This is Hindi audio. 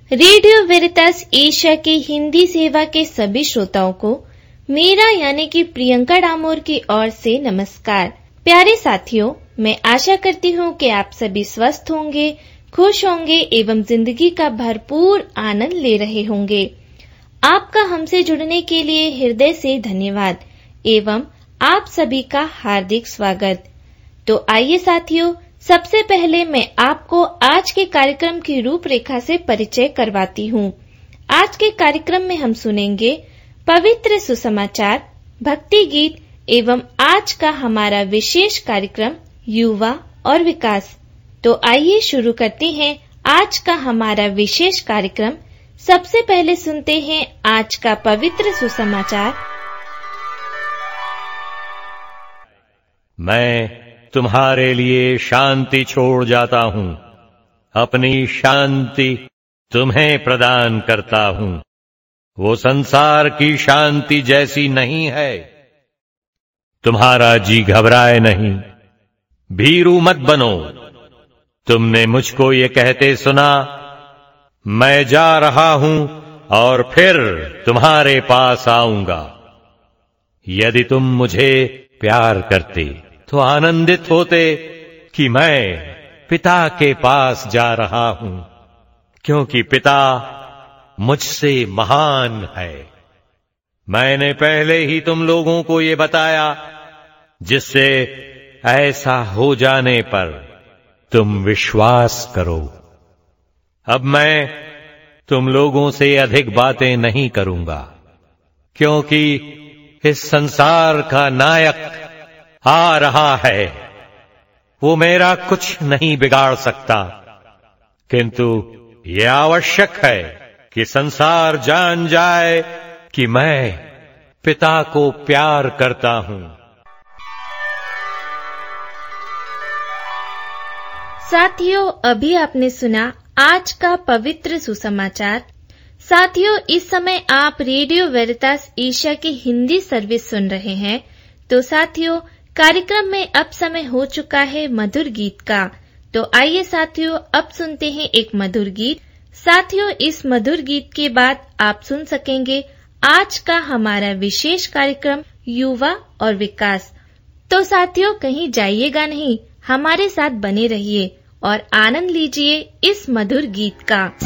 रेडियो वेरितास एशिया के हिंदी सेवा के सभी श्रोताओं को मेरा यानी कि प्रियंका डामोर की ओर से नमस्कार। प्यारे साथियों, मैं आशा करती हूँ कि आप सभी स्वस्थ होंगे, खुश होंगे एवं जिंदगी का भरपूर आनंद ले रहे होंगे। आपका हमसे जुड़ने के लिए हृदय से धन्यवाद एवं आप सभी का हार्दिक स्वागत। तो आइए साथियों, सबसे पहले मैं आपको आज के कार्यक्रम की रूपरेखा से परिचय करवाती हूँ। आज के कार्यक्रम में हम सुनेंगे पवित्र सुसमाचार, भक्ति गीत एवं आज का हमारा विशेष कार्यक्रम युवा और विकास। तो आइए शुरू करते हैं आज का हमारा विशेष कार्यक्रम। सबसे पहले सुनते हैं आज का पवित्र सुसमाचार। मैं तुम्हारे लिए शांति छोड़ जाता हूँ, अपनी शांति तुम्हें प्रदान करता हूँ। वो संसार की शांति जैसी नहीं है। तुम्हारा जी घबराए नहीं, भीरू मत बनो। तुमने मुझको ये कहते सुना, मैं जा रहा हूँ और फिर तुम्हारे पास आऊंगा। यदि तुम मुझे प्यार करते तो आनंदित होते कि मैं पिता के पास जा रहा हूं, क्योंकि पिता मुझसे महान है। मैंने पहले ही तुम लोगों को ये बताया, जिससे ऐसा हो जाने पर तुम विश्वास करो। अब मैं तुम लोगों से अधिक बातें नहीं करूंगा, क्योंकि इस संसार का नायक आ रहा है। वो मेरा कुछ नहीं बिगाड़ सकता, किंतु ये आवश्यक है कि संसार जान जाए कि मैं पिता को प्यार करता हूं। साथियों, अभी आपने सुना आज का पवित्र सुसमाचार। साथियों, इस समय आप रेडियो वेरितास एशिया की हिंदी सर्विस सुन रहे हैं। तो साथियों, कार्यक्रम में अब समय हो चुका है मधुर गीत का। तो आइए साथियों, अब सुनते हैं एक मधुर गीत। साथियों, इस मधुर गीत के बाद आप सुन सकेंगे आज का हमारा विशेष कार्यक्रम युवा और विकास। तो साथियों, कहीं जाइएगा नहीं, हमारे साथ बने रहिए और आनंद लीजिए इस मधुर गीत का।